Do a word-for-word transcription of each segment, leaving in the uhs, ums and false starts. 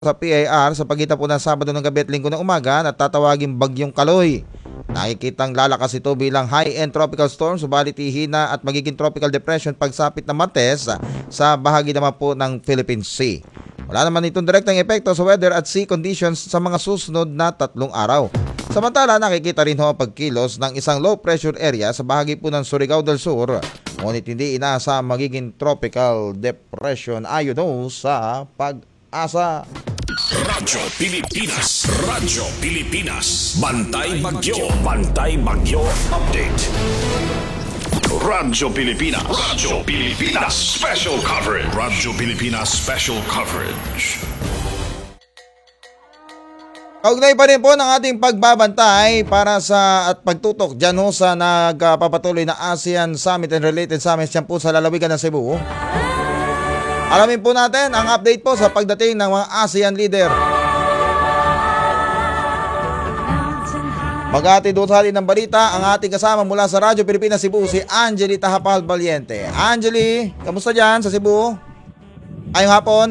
sa P I R sa pagitan po ng Sabado ng gabi at Linggo ng umaga at tatawaging Bagyong Kaloy. Nakikitang lalakas ito bilang high-end tropical storm, subalit hihina at magiging tropical depression pagsapit ng Martes sa bahagi naman po ng Philippine Sea. Wala naman itong direktang epekto sa weather at sea conditions sa mga susunod na tatlong araw. Samantala, nakikita rin ho ang pagkilos ng isang low pressure area sa bahagi po ng Surigao del Sur. Ngunit hindi inaasa magiging tropical depression ayon ho sa pag-asa. Radyo Pilipinas, Radyo Pilipinas, Bantay Bagyo, Bantay Bagyo Update. Radyo Pilipinas, Radyo Pilipinas Special Coverage, Radyo Pilipinas Special Coverage. Kaugnay pa rin po ng ating pagbabantay para sa at pagtutok dyan ho sa nagpapatuloy na ASEAN Summit and related summits dyan po sa lalawigan ng Cebu. Alamin po natin ang update po sa pagdating ng mga ASEAN leader. Mag-aatid utalin ng balita ang ating kasama mula sa Radyo Pilipinas Cebu, si Angeli Tahapal Valiente. Angeli, kamusta dyan sa Cebu? Ayong hapon.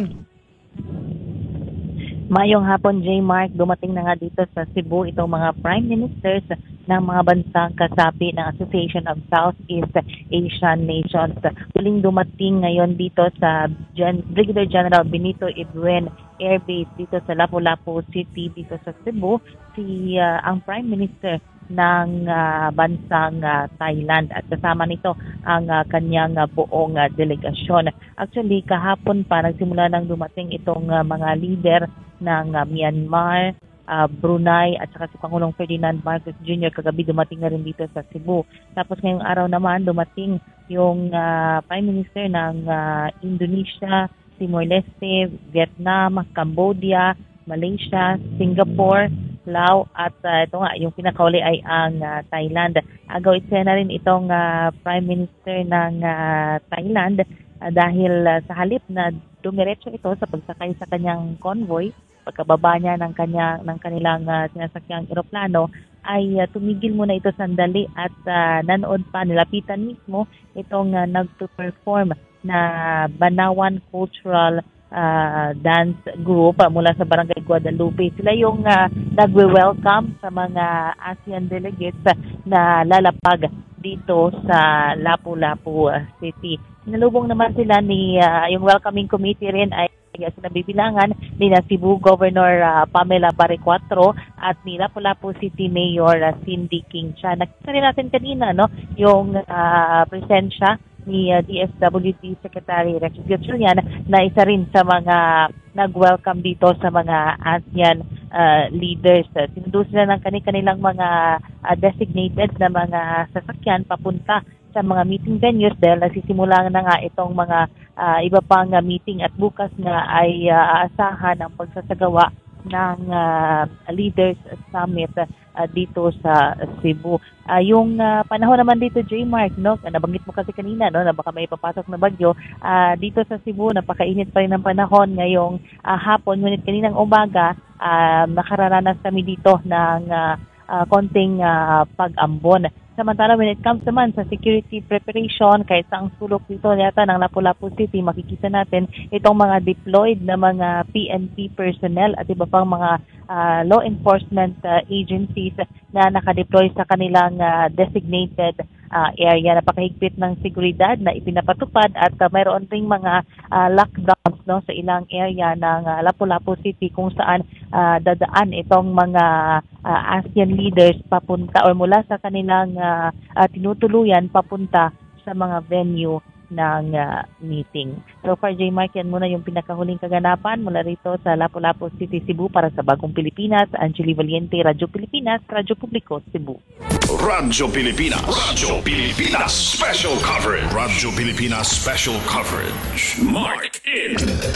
Mayong hapon, J. Mark. Dumating na nga dito sa Cebu itong mga prime ministers ng mga bansang kasapi ng Association of Southeast Asian Nations. Huling dumating ngayon dito sa Gen- Brigadier General Benito Ebuen Air Base dito sa Lapu-Lapu City dito sa Cebu, si uh, ang Prime Minister ng uh, bansang uh, Thailand at kasama nito ang uh, kanyang uh, buong uh, delegasyon. Actually, kahapon pa nagsimula nang dumating itong uh, mga leader ng uh, Myanmar, uh, Brunei at saka si Pangulong Ferdinand Marcos Junior Kagabi dumating na rin dito sa Cebu. Tapos ngayong araw naman dumating yung uh, Prime Minister ng uh, Indonesia, Timor-Leste, Vietnam, Cambodia, Malaysia, Singapore, Laos at uh, ito nga yung pinakauli ay ang uh, Thailand. Agaw itsena rin itong uh, Prime Minister ng uh, Thailand uh, dahil uh, sa halip na dumiretso ito sa pagsakay sa kanyang convoy, pagkababa niya ng kanya ng kanilang uh, sinasakyang eroplano ay uh, tumigil muna ito sandali at uh, nanood pa, nilapitan mismo itong uh, nagpo-perform na Banawan Cultural uh, Dance Group uh, mula sa Barangay Guadalupe. Sila yung uh, nagwe-welcome sa mga ASEAN delegates uh, na lalapag dito sa Lapu-Lapu uh, City. Sinalubong naman sila ni uh, yung welcoming committee rin ay uh, sinabibilangan ni na Cebu Governor uh, Pamela Baricuatro at ni Lapu-Lapu City Mayor uh, Cindy King Chan. Nakita rin natin kanina no, yung uh, presensya ni uh, D S W D Secretary Rex Gatchalian na isa rin sa mga nag-welcome dito sa mga ASEAN uh, leaders. Uh, sinundo sila ng kanilang mga uh, designated na mga sasakyan papunta sa mga meeting venues dahil nagsisimula na nga itong mga uh, iba pang uh, meeting at bukas nga ay uh, aasahan ang pagsasagawa ng uh, Leaders Summit uh, dito sa Cebu. Uh, yung uh, panahon naman dito, J. Mark, no? Nabanggit mo kasi kanina no, na baka may papasok na bagyo. Uh, dito sa Cebu, napakainit pa rin ang panahon ngayong uh, hapon. Ngunit kaninang umaga, uh, nakararanas kami dito ng uh, uh, konting uh, pag-ambon. Samantala, when it comes naman sa security preparation, kahit sa ang sulok dito yata ng Lapu-Lapu City, makikita natin itong mga deployed na mga P N P personnel at iba pang mga uh, law enforcement uh, agencies na nakadeploy sa kanilang uh, designated uh, area. Napakahigpit ng seguridad na ipinapatupad at uh, mayroon ring mga uh, lockdowns no, sa ilang area ng uh, Lapu-Lapu City kung saan uh, dadaan itong mga uh, ASEAN leaders papunta or mula sa kanilang uh, uh, tinutuluyan papunta sa mga venue ng uh, meeting. So far, J. Mark, yan muna yung pinakahuling kaganapan mula rito sa Lapu-Lapu City, Cebu para sa Bagong Pilipinas. Angeli Valiente, Radyo Pilipinas, Radyo Publiko, Cebu. Radyo Pilipinas, Radyo Pilipinas Special Coverage, Radyo Pilipinas Special Coverage. Mark in,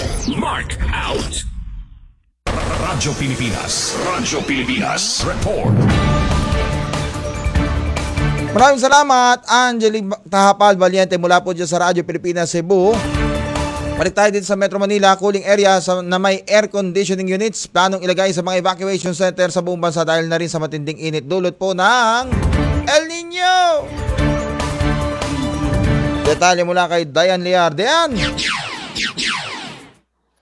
Mark out. Radyo Pilipinas, Radyo Pilipinas Report. Maraming salamat, Angeli Tahapal Valiente mula po dyan sa Radyo Pilipinas Cebu. Balik tayo dito sa Metro Manila, cooling area sa, na may air conditioning units. Planong ilagay sa mga evacuation center sa buong bansa dahil na rin sa matinding init dulot po ng El Nino. Detalye mula kay Diane Liar. Diane!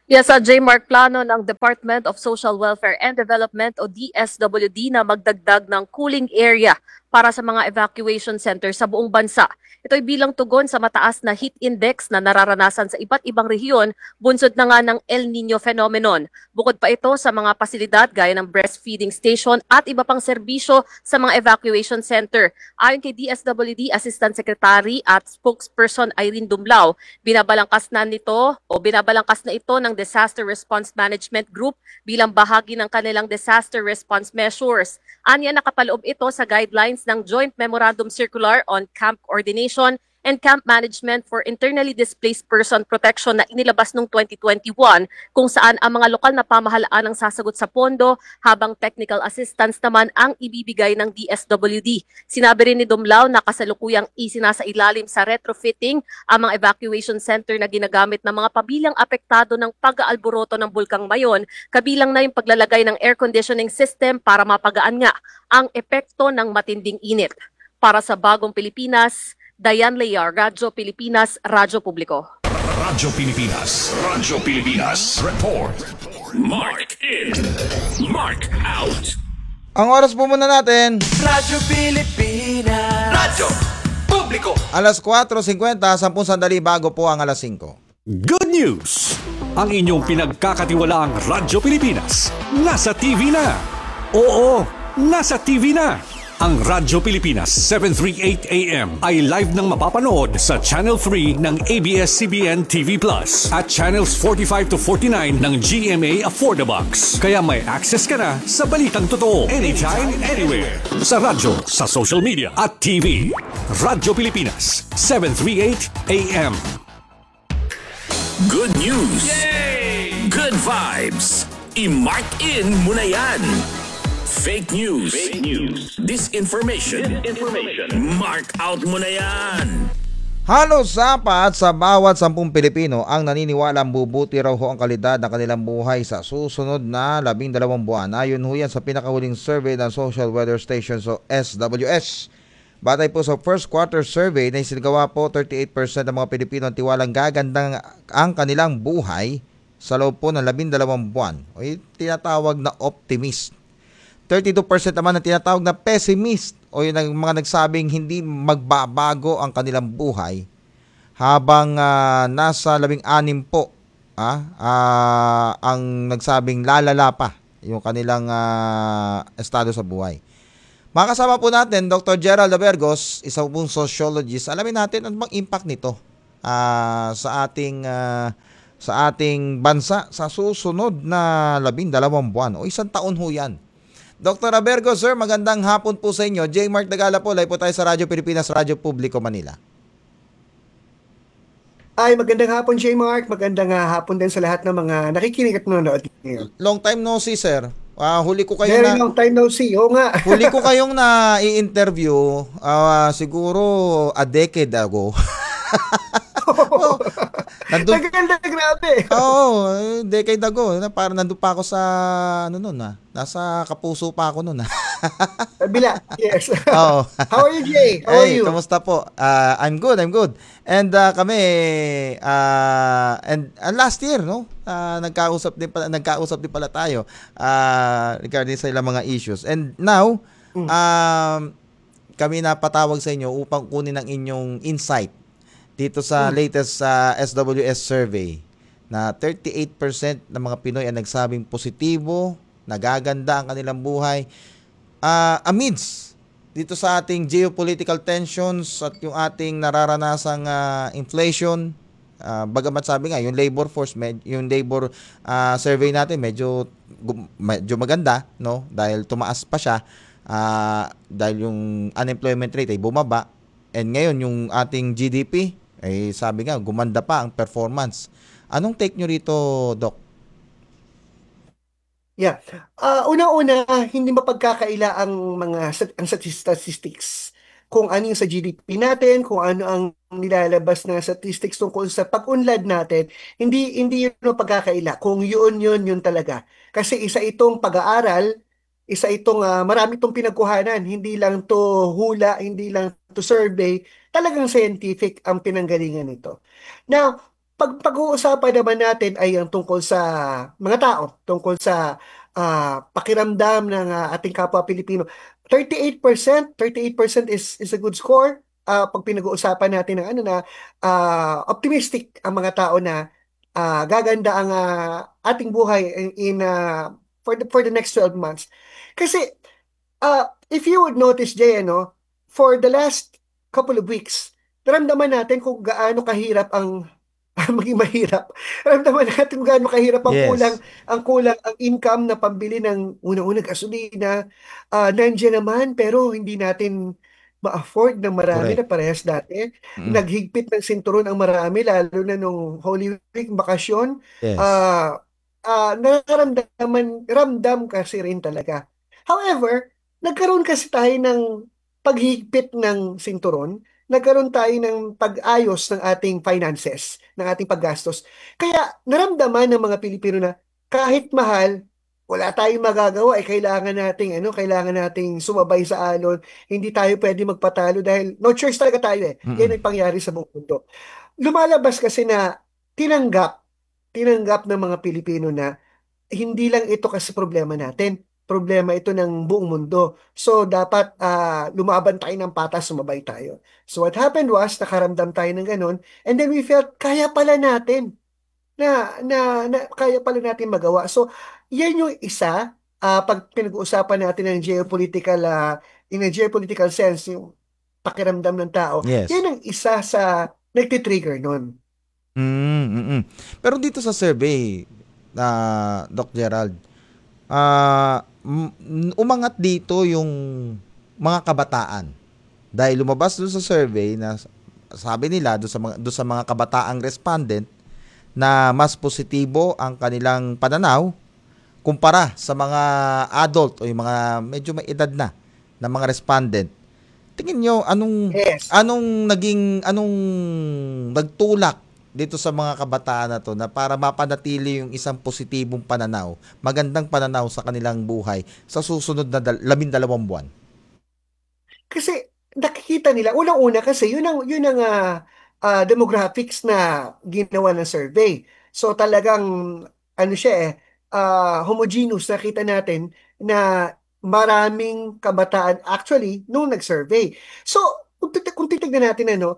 Yes, sa J-Mark plano ng Department of Social Welfare and Development o D S W D na magdagdag ng cooling area para sa mga evacuation center sa buong bansa. Ito'y bilang tugon sa mataas na heat index na nararanasan sa iba't ibang rehiyon, bunsod na nga ng El Nino phenomenon. Bukod pa ito sa mga pasilidad gaya ng breastfeeding station at iba pang serbisyo sa mga evacuation center. Ayon kay D S W D Assistant Secretary at Spokesperson Irene Dumlao, binabalangkas na nito o binabalangkas na ito ng Disaster Response Management Group bilang bahagi ng kanilang disaster response measures. Anya nakapaloob ito sa guidelines ng Joint Memorandum Circular on Camp Coordination and Camp Management for Internally Displaced Person Protection na inilabas noong twenty twenty-one, kung saan ang mga lokal na pamahalaan ang sasagot sa pondo habang technical assistance naman ang ibibigay ng D S W D. Sinabi rin ni Dumlao na kasalukuyang isinasailalim sa retrofitting ang mga evacuation center na ginagamit ng mga pabilang apektado ng pag-aalboroto ng Bulkang Mayon, kabilang na yung paglalagay ng air conditioning system para mapagaan nga ang epekto ng matinding init. Para sa Bagong Pilipinas, Dayan Lear, Radyo Pilipinas, Radyo Publiko. Radyo Pilipinas. Radyo Pilipinas. Report. Mark in. Mark out. Ang oras po muna natin, Radyo Pilipinas. Radyo Publiko. alas kwatro singkwenta, sampung sandali bago po ang alas singko. Good news! Ang inyong pinagkakatiwalaang Radyo Pilipinas nasa T V na. Oo, nasa T V na. Ang Radyo Pilipinas seven thirty-eight A M ay live nang mapapanood sa Channel three ng A B S C B N T V Plus at Channels forty-five to forty-nine ng G M A Affordabox. Kaya may access ka na sa balitang totoo anytime, anywhere. Sa radyo, sa social media at T V. Radyo Pilipinas seven thirty-eight A M. Good news. Yay! Good vibes. I-mark in mo na yan. Fake news. Fake news. Disinformation. Disinformation. Mark out mo na yan. Halos sapat sa bawat sampung Pilipino ang naniniwalang bubuti raw ho ang kalidad ng kanilang buhay sa susunod na labing dalawang buwan. Ayon ho yan sa pinakahuling survey ng Social Weather Station o S W S. Batay po sa first quarter survey na isinagawa po, thirty-eight percent ng mga Pilipino ang tiwalang gagandang ang kanilang buhay sa loob po ng labing dalawang buwan. O yung tinatawag na optimist. thirty-two percent naman ang tinatawag na pessimist o yung mga nagsabing hindi magbabago ang kanilang buhay, habang uh, nasa labing anim po ah, uh, ang nagsabing lalala pa yung kanilang uh, estado sa buhay. Makasama po natin Doctor Gerald Abergos, isa pong sociologist. Alamin natin ano bang impact nito uh, sa ating uh, sa ating bansa sa susunod na labing dalawang buwan o isang taon ho yan. Doctor Abergos, sir, magandang hapon po sa inyo. J. Mark Dagala po, live po tayo sa Radyo Pilipinas, Radyo Publiko, Manila. Ay, magandang hapon, J. Mark. Magandang uh, hapon din sa lahat ng mga nakikinig at nanonood ngayon. Long time no see, sir. Uh, huli ko kayo Very na long time no see. Oo nga. huli ko kayong na i-interview uh, siguro a decade ago. Oh, nandun, Naganda, grabe. Oo, oh, decade ago. Parang nandun pa ako sa, ano nun ah. Nasa Kapuso pa ako nun ah. Bila, yes. Oo. How are you, Jay? How are Hey, you? kamusta po? Uh, I'm good, I'm good. And uh, kami, uh, and uh, last year, no? Uh, nagkausap din pala, nagkausap din pala tayo uh, regarding sa ilang mga issues. And now, um, kami napatawag sa inyo upang kunin ang inyong insight dito sa latest uh, S W S survey na thirty-eight percent ng mga Pinoy ang nagsabing positibo, nagaganda ang kanilang buhay uh, amidst dito sa ating geopolitical tensions at yung ating nararanasang uh, inflation. Uh, bagamat sabi nga, yung labor force, med- yung labor uh, survey natin medyo, medyo maganda, no? Dahil tumaas pa siya, uh, dahil yung unemployment rate ay bumaba. And ngayon, yung ating G D P, eh, sabi nga, gumanda pa ang performance. Anong take nyo rito, Doc? Yeah. Uh, una-una, hindi mapagkakaila ang mga stat- ang statistics. Kung ano yung sa G D P natin, kung ano ang nilalabas na statistics tungkol sa pag-unlad natin, hindi hindi yun mapagkakaila. Kung yun, yun, yun talaga. Kasi isa itong pag-aaral, isa itong uh, marami itong pinagkuhanan. Hindi lang to hula, hindi lang to survey. Talagang scientific ang pinanggalingan nito. Now, pag pag-uusapan naman natin ay ang tungkol sa mga tao, tungkol sa ah, pakiramdam ng ah, ating kapwa Pilipino. thirty-eight percent, thirty-eight percent is is a good score. Ah, pag pinag-uusapan natin ng ano na ah, optimistic ang mga tao na ah, gaganda ang ah, ating buhay in, in ah, for the for the next twelve months. Kasi ah, if you would notice, Jay, ano, for the last couple of weeks, naramdaman natin kung gaano kahirap ang maging mahirap. Naramdaman natin kung gaano kahirap ang kulang, Yes. ang kulang ang income na pambili ng unang-unang gasolina. Ah, nandiyan naman pero hindi natin ma-afford ng marami Correct. na parehas dati. Mm. Naghigpit ng sinturon ang marami lalo na nung Holy Week, bakasyon. Yes. Ah, ah, nararamdaman, ramdam kasi rin talaga. However, nagkaroon kasi tayo ng paghigpit ng sinturon, nagkaroon tayo ng pag-ayos ng ating finances, ng ating paggastos. Kaya naramdaman ng mga Pilipino na kahit mahal, wala tayong magagawa, eh kailangan nating ano, kailangan nating sumabay sa alon. Hindi tayo pwede magpatalo dahil no choice talaga tayo eh. Yan Mm. ang pangyari sa buong mundo. Lumalabas kasi na tinanggap, tinanggap ng mga Pilipino na hindi lang ito kasi problema natin. Problema ito ng buong mundo. So, dapat ah, lumaban tayo ng patas, sumabay tayo. So, what happened was, nakaramdam tayo ng ganun, and then we felt, kaya pala natin, na, na, na kaya pala natin magawa. So, yan yung isa, ah, pag pinag-uusapan natin ng geopolitical, ah, in a geopolitical sense, yung pakiramdam ng tao, Yes. yan ang isa sa nagtitrigger nun. Mm, mm, mm. Pero dito sa survey na Doc Gerald, ah m- umangat dito yung mga kabataan. Dahil lumabas doon sa survey na s- sabi nila doon sa mga doon sa mga kabataang respondent na mas positibo ang kanilang pananaw kumpara sa mga adult o yung mga medyo may edad na na mga respondent. Tingin nyo anong Yes. anong naging anong nagtulak dito sa mga kabataan na to na para mapanatili yung isang positibong pananaw, magandang pananaw sa kanilang buhay sa susunod na dal- labindalawang buwan? Kasi nakikita nila, unang-una kasi yun ang yun ang ah, ah, demographics na ginawa ng survey. So talagang ano siya eh, ah, homogeneous, nakita natin na maraming kabataan actually nung nag-survey. So kung, titig- kung titignan natin ano,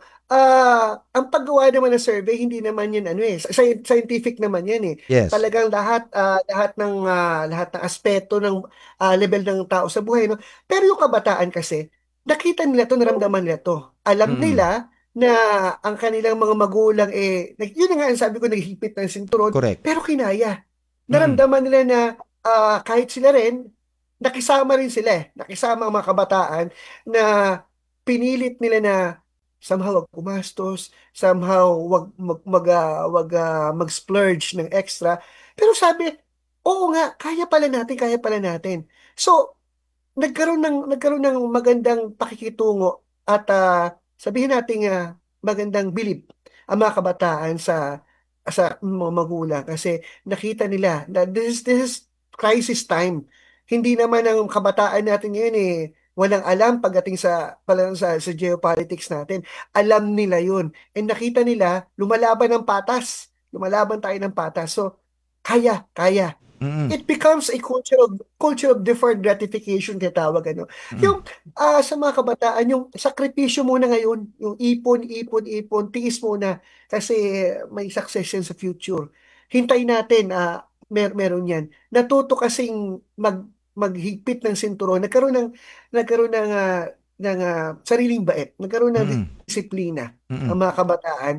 ah, ang paggawa naman ng survey hindi naman yan ano eh, sci- scientific naman yan eh. Yes. Talagang lahat ah, lahat ng ah, lahat ng aspeto ng ah, level ng tao sa buhay, no. Pero yung kabataan kasi nakita nila to, naramdaman nila to. Alam Mm. nila na ang kanilang mga magulang eh, nag- yun na nga ang sabi ko, naghihigpit ng sinturon, Correct. pero kinaya. Mm. Naramdaman nila na ah, kahit sila rin, nakisama rin sila eh. Nakisama ang mga kabataan na pinilit nila na somehow wag gumastos, somehow wag mag, mag, ah, wag ah, mag-splurge ng extra. Pero sabi, oo nga, kaya pala natin, kaya pala natin. So, nagkaroon ng nagkaroon ng magandang pakikitungo at ah, sabihin nating ah, magandang bilib ang mga kabataan sa sa mga magulang kasi nakita nila na this is this is crisis time. Hindi naman ang kabataan natin ngayon eh walang alam pagdating sa pala sa, sa geopolitics natin. Alam nila 'yun. And nakita nila lumalaban ng patas. Lumalaban tayo ng patas. So kaya, kaya Mm. it becomes a culture of culture of deferred gratification tinatawag ano. Mm. Yung ah, sa mga kabataan yung sakripisyo muna ngayon, yung ipon, ipon, ipon, tiis muna kasi may success yan sa future. Hintayin natin ah mer meron yan. Natuto kasing mag maghigpit ng sinturon, nagkaroon ng nagkaroon ng ah, ng ah, sariling bait, nagkaroon ng Mm. disiplina ang Mm. mga kabataan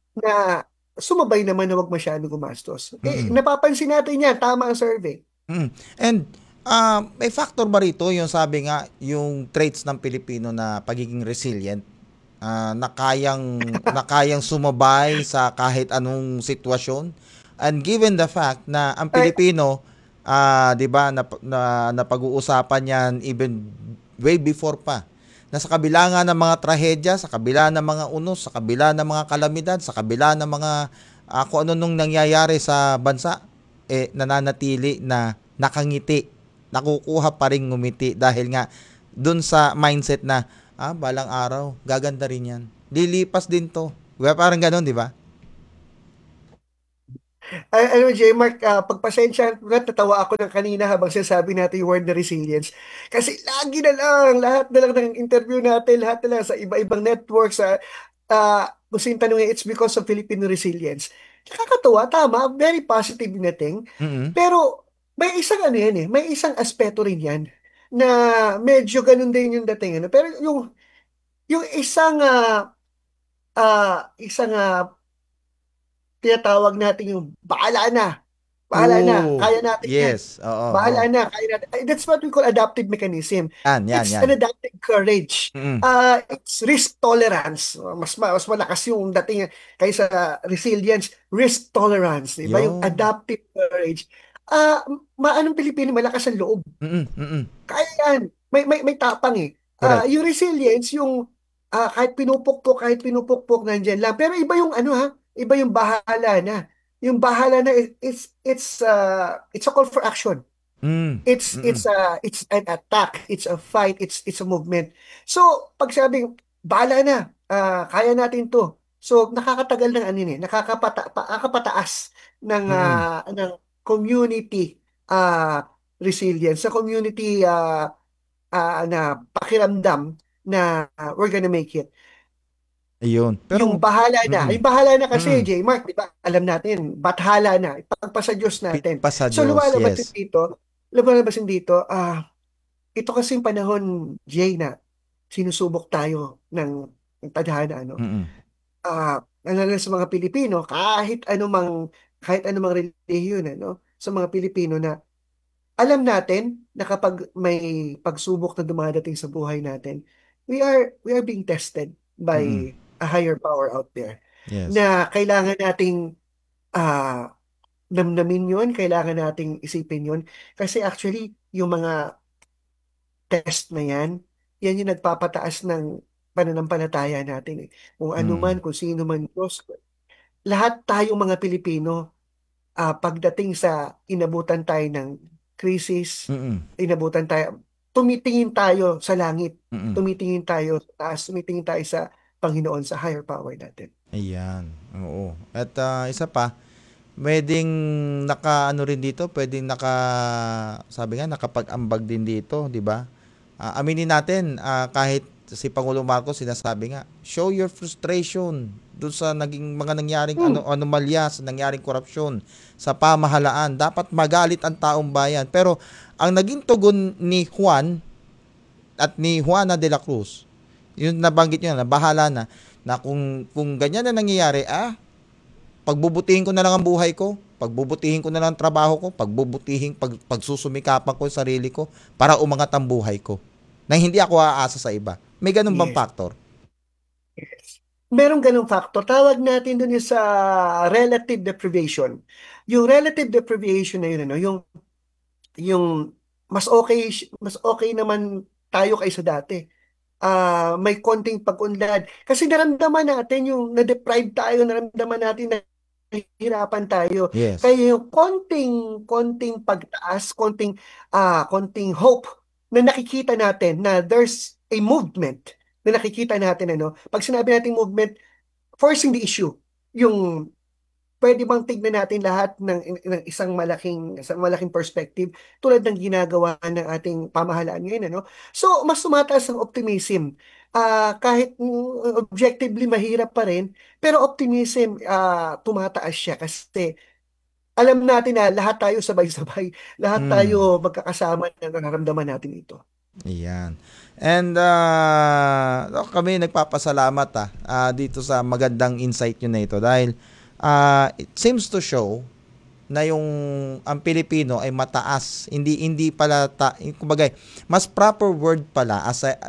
na sumabay naman na wag masyadong gumastos. Eh, Mm. napapansin natin yan, tama ang survey. Mm. And ah, may factor ba rito yung sabi nga yung traits ng Pilipino na pagiging resilient, ah, na kayang na kayang sumabay sa kahit anong sitwasyon, and given the fact na ang Ay, Pilipino, ah 'di ba, na, na napag-uusapan yan even way before pa, na sa kabila nga ng mga trahedya, sa kabila ng mga unos, sa kabila ng mga kalamidad, sa kabila ng mga ah, kung ano nung nangyayari sa bansa, eh nananatili na nakangiti, nakukuha pa rin ngumiti dahil nga dun sa mindset na ah balang araw gaganda rin yan, lilipas din to, diba? Parang ganun, di ba? Ay, alam mo, J. Mark, ah, pagpasensya mo na, natawa ako ng kanina habang sinasabi natin yung word na resilience. Kasi lagi na lang, lahat na lang ng interview natin, lahat na lang sa iba-ibang networks, sa ah, kung sino tanongin, it's because of Filipino resilience. Nakakatuwa, tama, very positive na thing. Mm. Pero may isang ano yan eh, may isang aspeto rin yan na medyo ganun din yung dating. Ano. Pero yung, yung isang, ah, ah, isang ah, tinatawag natin yung bahala na. Bahala na. Oo. Kaya natin yan. Yes. Oo, oo. Bahala na. Kaya natin. Ay, that's what we call adaptive mechanism. Yan, yan, It's yan. an adaptive courage. Mm. Uh, it's risk tolerance. Mas, ma- mas malakas yung dating kaysa resilience. Risk tolerance. Diba? Yung Yun. adaptive courage. Ah, maanong Pilipino malakas ang loob. Mm, mm. Kaya yan. May, may, may tapang eh. Ah, Correct. yung resilience, yung ah, kahit pinupukpok, kahit pinupukpok, nandyan lang. Pero iba yung ano ha, iba yung bahala na. Yung bahala na, i- it's, it's, uh, it's a call for action. Mm. It's, Mm. it's, a, it's an attack, it's a fight, it's, it's a movement. So, pag sabing, bahala na, ah, kaya natin to. So, nakakatagal ng ano yun eh, nakakapata, pa- nakakapataas ng, Mm. ah, ng community ah resilience, sa community ah ah, na pakiramdam na ah, we're gonna make it. Ayun. Yung Pero bahala na, mm. yung bahala na kasi, Mm. J. Mark, di ba? Alam natin, bathala na, ipagpasa Diyos Pi- natin. pa sa So, Diyos, lumalabas yes. din dito, lumalabas din dito, ah, ito kasing panahon, Jay, na sinusubok tayo ng, ng tadhana, ano? Mm. Ah, ano lang sa mga Pilipino, kahit anumang, kahit anumang relihiyon, ano? Sa mga Pilipino na alam natin na kapag may pagsubok na dumadating sa buhay natin, we are we are being tested Mm. by a higher power out there Yes. na kailangan nating ah namnamin yun, kailangan nating isipin yun. Kasi actually, yung mga test na yan, yan yung nagpapataas ng pananampalataya natin eh. Kung ano Mm. man, kung sino man Diyos, lahat tayong mga Pilipino, ah, pagdating sa inabutan tayo ng krisis, Mm. inabutan tayo, tumitingin tayo sa langit, Mm. tumitingin tayo sa taas, tumitingin tayo sa Panginoon, sa higher power natin. Ayan. Oo. At ah, isa pa, pwedeng naka ano rin dito, pwedeng naka sabi nga nakapag-ambag din dito, 'di ba? Ah, aminin natin, ah, kahit si Pangulo Marcos sinasabi nga, show your frustration doon sa naging mga nangyaring Hmm. ano anomalya, sa nangyaring korupsyon sa pamahalaan. Dapat magalit ang taong bayan. Pero ang naging tugon ni Juan at ni Juana de la Cruz, yung nabanggit niyo na bahala na na kung kung ganyan na nangyayari, ah, pagbubutihin ko na lang ang buhay ko, pagbubutihin ko na lang ang trabaho ko, pagbubutihin, pag, pagsusumikapan ko yung sarili ko para umangat ang buhay ko. Na hindi ako aasa sa iba. May ganun bang Yes. factor? Yes. Merong ganung factor. Tawag natin dun yung sa relative deprivation. Yung relative deprivation na yun, ano, yung, yung mas okay, mas okay naman tayo kaysa dati. Ah, may konting pag-unlad. Kasi naramdaman natin yung na-deprive tayo, naramdaman natin na nahihirapan tayo. Yes. Kaya yung konting, konting pagtaas, konting, ah, konting hope na nakikita natin na there's a movement na nakikita natin, ano, pag sinabi natin movement, forcing the issue, yung pwede bang tignan natin lahat ng, ng isang malaking isang malaking perspective tulad ng ginagawa ng ating pamahalaan ngayon, ano? So, mas tumataas ang optimism. Ah, kahit mm, objectively mahirap pa rin, pero optimism ah, tumataas siya kasi alam natin na lahat tayo sabay-sabay, lahat Mm. tayo magkakasama na nararamdaman natin ito. Ayan. And uh, kami nagpapasalamat ah, ah, dito sa magandang insight nyo na ito dahil ah, it seems to show na yung ang Pilipino ay mataas. Hindi hindi pala ta, kumbaga, mas proper word pala as a,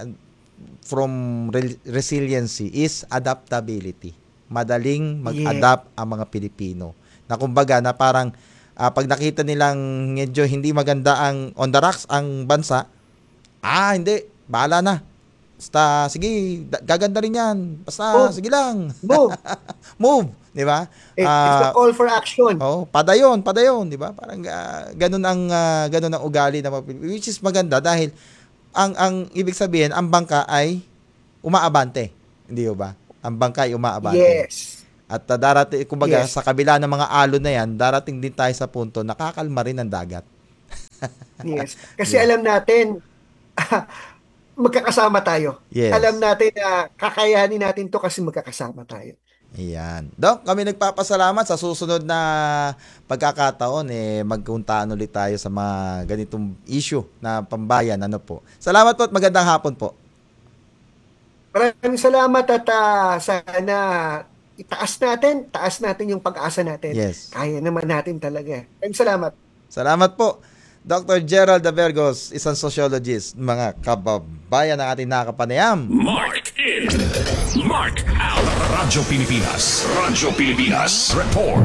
from re- resiliency is adaptability. Madaling mag-adapt ang mga Pilipino. Na kumbaga na parang ah, pag nakita nilang medyo hindi maganda ang on the rocks ang bansa, ah hindi, bahala na. Basta, sige, da- gaganda rin yan. Basta, Move. sige lang. Move. Move, di ba? It- It's a Ah, call for action. oh, padayon, padayon, di ba? Parang ah, ganun ang ah, ganun ang ugali ng mga Pilipino, which is maganda dahil ang ang ibig sabihin, ang bangka ay umaabante, hindi ba? Ang bangka ay umaabante. Yes. At uh, darating, kumbaga, Yes. sa kabila ng mga alon na yan, darating din tayo sa punto na kakalma rin ang dagat. Yes. Kasi alam natin, magkakasama tayo. Yes. Alam natin na kakayanin natin to kasi magkakasama tayo. Ayan. Dok, kami nagpapasalamat sa susunod na pagkakataon, eh, magkuntaan ulit tayo sa mga ganitong issue na pambayan. Ano po. Salamat po at magandang hapon po. Maraming salamat at ah, sana itaas natin, taas natin yung pag-asa natin. Yes. Kaya naman natin talaga. Maraming salamat. Salamat po. Doctor Gerald Davergos, isang sociologist, mga kababayan ng ating nakapanayam. Mark in, Mark out. Radyo Pilipinas. Radyo Pilipinas Report.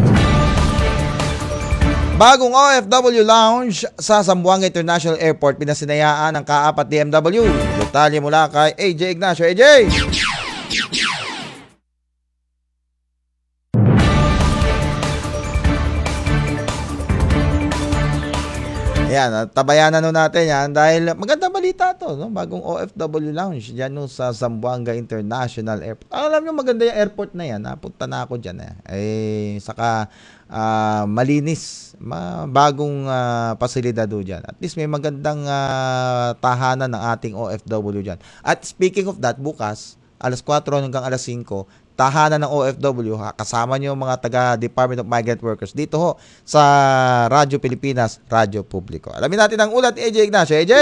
Bagong O F W Lounge sa Zamboanga International Airport, pinasinayaan ng Kaap at D M W. Detalye mula kay A J Ignacio. A J! Ayan, tabayanan nun natin yan dahil maganda balita to, no? Bagong O F W Lounge dyan no, sa Zamboanga International Airport. Alam nyo, maganda yung airport na yan. Napunta na ako dyan. Eh, eh saka uh, malinis. Ma, bagong uh, pasilidad do dyan. At least may magandang uh, tahanan ng ating O F W dyan. At speaking of that, bukas, alas kwatro hanggang alas singko, tahanan ng O F W, ha, kasama nyo mga taga Department of Migrant Workers dito ho sa Radyo Pilipinas, Radyo Publiko. Alamin natin ang ulat ni A J Ignacio. A J!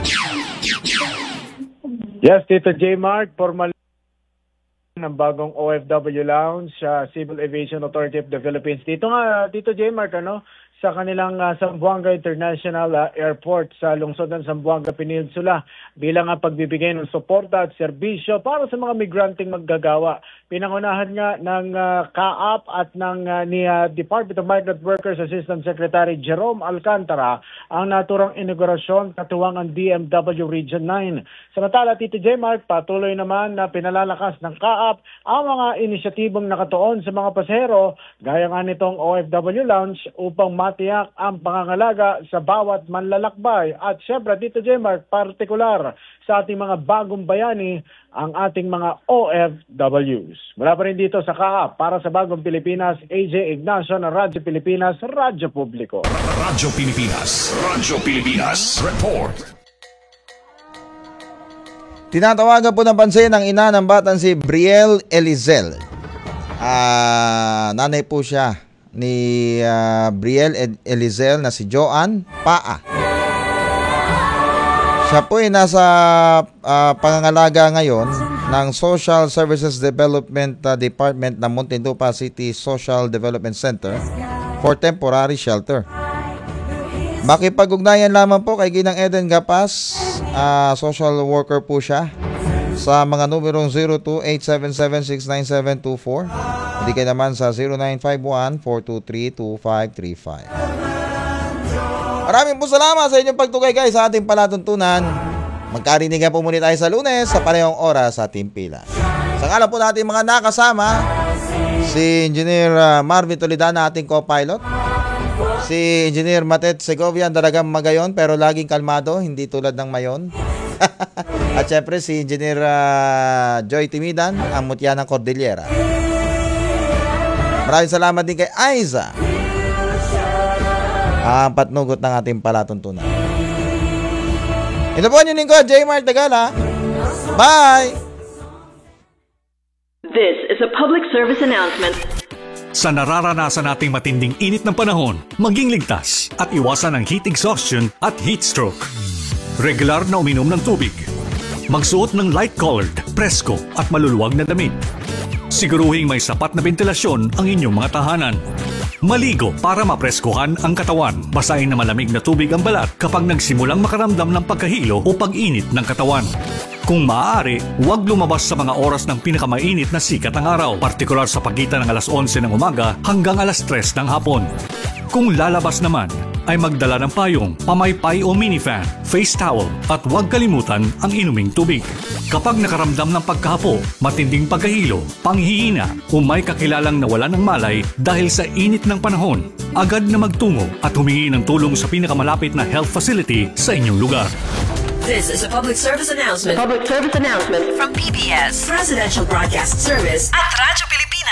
Yes, Tito J. Mark, formal ng bagong O F W Lounge sa Civil Aviation Authority of the Philippines. Dito nga, Tito J. Mark, ano, sa kanilang uh, Zamboanga International uh, Airport sa lungsod ng Zamboanga Peninsula bilang ang pagbibigay ng suporta at serbisyo para sa mga migranteng maggagawa. Pinangunahan nga ng uh, Kaap at ng uh, ni uh, Department of Migrant Workers Assistant Secretary Jerome Alcantara ang naturang inaugurasyon katuwang ang D M W Region nine. Samantala, Tito J. Mark, patuloy naman na pinalalakas ng Kaap ang mga inisyatibong nakatuon sa mga pasahero gaya nga nitong O F W Lounge upang matiyak ang pangangalaga sa bawat manlalakbay. At syempre, Tito J. Mark, partikular sa ating mga bagong bayani, ang ating mga O F Ws. Mula pa rin dito sa Kaap, para sa Bagong Pilipinas, A J Ignacio ng Radyo Pilipinas, Radyo Publiko. Radyo Pilipinas. Radyo Pilipinas Report. Tinatawagan po ng pansin ng ina ng batang si Brielle Elizel. Ah, nanay po siya ni uh, Brielle Elizel na si Joanne Paa. Siya po ay nasa uh, pangangalaga ngayon ng Social Services Development uh, Department ng Muntinlupa City Social Development Center for temporary shelter. Makipag-ugnayan lamang po kay Ginang Eden Gapas, uh, social worker po siya, sa mga numerong zero two eight seven seven six nine seven two four. Hindi kayo naman sa zero nine five one four two three two five three five. Maraming po salamat sa inyong pagtugay guys sa ating palatuntunan. Magkarinigan po muli tayo sa Lunes sa parehong oras sa ating pila. Sa ngalan po natin mga nakasama, si Engineer uh, Marvin Toledana, ating co-pilot. Si Engineer Matet Segovia, dalagang magayon pero laging kalmado, hindi tulad ng mayon. At syempre si Engineer uh, Joy Timidan, ang mutya ng Cordillera. Maraming salamat din kay Aiza, ang patnugot ng ating palatuntunan. Ito po ang inyong lingkod, J. Mark Tagala. Bye! This is a public service announcement. Sa nararanasan nating matinding init ng panahon, maging ligtas at iwasan ang heat exhaustion at heat stroke. Regular na uminom ng tubig. Magsuot ng light-colored, presko at maluluwag na damit. Siguruhing may sapat na ventilasyon ang inyong mga tahanan. Maligo para mapreskuhan ang katawan. Basahin na malamig na tubig ang balat kapag nagsimulang makaramdam ng pagkahilo o pag-init ng katawan. Kung maaari, huwag lumabas sa mga oras ng pinakamainit na sikat ng araw, partikular sa pagitan ng alas onse ng umaga hanggang alas tres ng hapon. Kung lalabas naman, ay magdala ng payong, pamaypay o minifan, face towel at huwag kalimutan ang inuming tubig. Kapag nakaramdam ng pagkahapo, matinding pagkahilo, panghihina o may kakilalang nawalan ng malay dahil sa init ng panahon, agad na magtungo at humingi ng tulong sa pinakamalapit na health facility sa inyong lugar. This is a public service announcement. Public service announcement From P B S Presidential Broadcast Service at Radyo Pilipinas.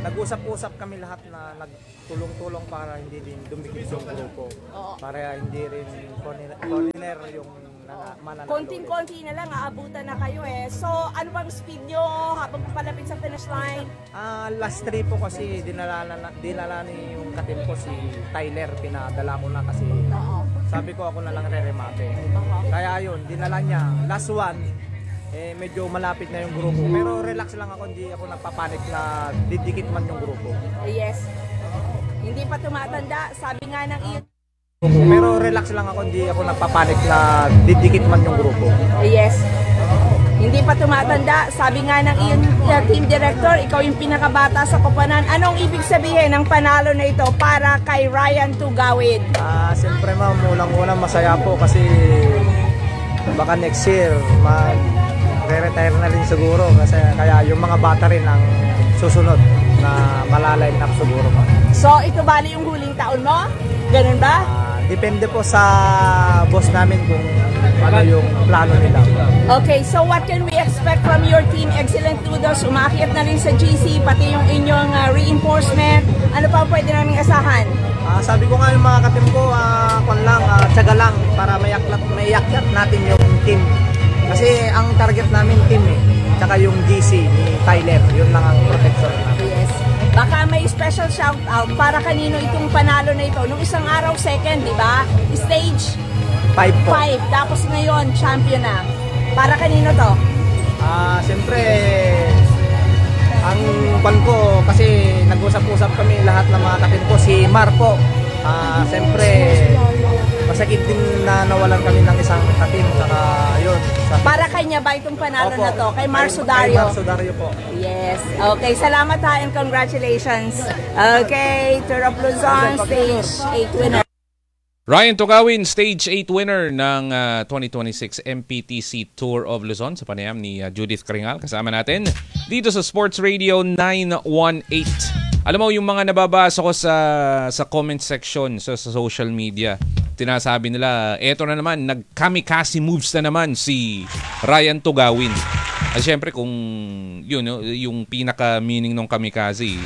nag-usap-usap kami lahat na nagtulong-tulong para hindi din dumikit yung grupo. Oo. Para hindi rin foreigner yung nana- mananalo. Konting-konti na lang, aabutan na kayo eh. So, ano bang speed nyo habang papalapit sa finish line? Ah, last three po kasi dinala na dinala ni yung katim ko si Tyler, pinadala ko na kasi sabi ko ako na lang re-remate. Kaya yun, dinala niya. Last one, eh medyo malapit na yung grupo. Pero relax lang ako, hindi ako nagpapanik na didikit man yung grupo. Yes. Hindi pa tumatanda, sabi nga ng iyo. Pero relax lang ako, hindi ako nagpapanik na didikit man yung grupo. Yes. Hindi pa tumatanda, sabi nga ng iyong uh, team director, ikaw yung pinakabata sa koponan. Anong ibig sabihin ng panalo na ito para kay Ryan Tugawid? Ah, siyempre ma'am, unang-unang masaya po kasi baka next year mag re-retire na rin siguro kasi kaya yung mga bata rin ang susunod na malaline up siguro pa. So ito bali yung huling taon mo? Ganun ba? Ah, depende po sa boss namin kung ano yung plano nila. Okay, so what can we expect from your team? Excellent Noodles, umakyat na rin sa G C, pati yung inyong uh, reinforcement. Ano pa pwede namin asahan? Ah, sabi ko nga yung mga katim ko, ah, kung lang, ah, tsaga lang para mayaklat, mayakyat natin yung team. Kasi ang target namin team eh, tsaka yung G C ni Tyler, yun lang ang protection natin. Yes. Baka may special shout out para kanino itong panalo na ito. Nung isang araw second, di ba? Stage five po. five. Tapos ngayon, champion na. Para kanino to? Ah, siyempre, ang pan ko, kasi nag-usap-usap kami lahat ng mga katim ko, si Marco. Ah, siyempre, masakit din na nawalan kami ng isang katim, saka yun. Sa... Para kanya ba itong panalo Opo, na to? Kay Mar Kay Sudario? Mar Sudario po. Yes. Okay, salamat ha and congratulations. Okay, Tour of Luzon, stage eight winner. Ryan Tugawin, Stage eight winner ng uh, twenty twenty-six M P T C Tour of Luzon sa panayam ni uh, Judith Karingal. Kasama natin dito sa Sports Radio nine one eight. Alam mo, yung mga nababasa ko sa sa comment section sa, sa social media, tinasabi nila, eto na naman, nag-kamikaze moves na naman si Ryan Tugawin. At syempre, kung yun, yung pinaka-meaning ng kamikaze,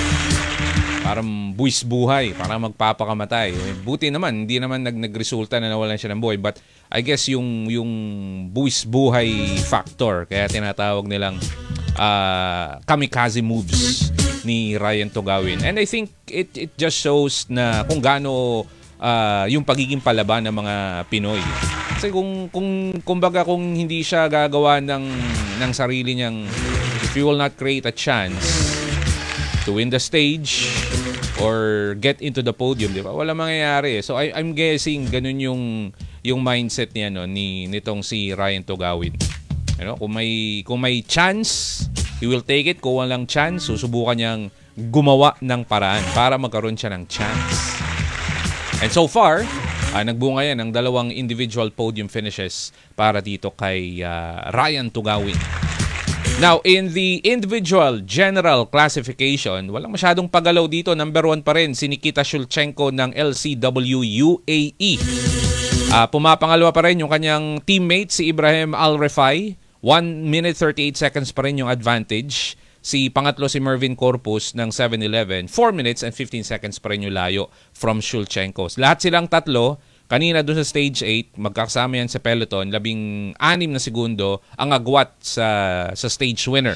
parang buwis buhay, parang magpapakamatay. Buti naman, hindi naman nag nagresulta na nawalan siya ng buhay. But I guess yung, yung buwis buhay factor, kaya tinatawag nilang uh, kamikaze moves ni Ryan Tugawin. And I think it it just shows na kung gaano uh, yung pagiging palaban ng mga Pinoy. Kasi kung kung kumbaga kung hindi siya gagawa ng ng sarili niyang, if you will not create a chance to win the stage or get into the podium, di ba? Wala mangyayari. So I I'm guessing ganun yung yung mindset niya, no, ni nitong si Ryan Tugawin. You know, kung may kung may chance, he will take it. Kung walang chance, susubukan niyang gumawa ng paraan para magkaroon siya ng chance. And so far, uh, nagbunga yan ng dalawang individual podium finishes para dito kay uh, Ryan Tugawin. Now, in the individual general classification, walang masyadong pagalaw dito. Number one pa rin si Nikita Shulchenko ng L C W U A E. Uh, pumapangalawa pa rin yung kanyang teammate si Ibrahim Al-Refai. one minute thirty-eight seconds pa rin yung advantage. Si pangatlo si Mervin Corpus ng seven eleven. four minutes and fifteen seconds pa rin yung layo from Shulchenko. Lahat silang tatlo, kanina doon sa stage eight, magkakasama yan sa peloton, labing anim na segundo ang agwat sa, sa stage winner.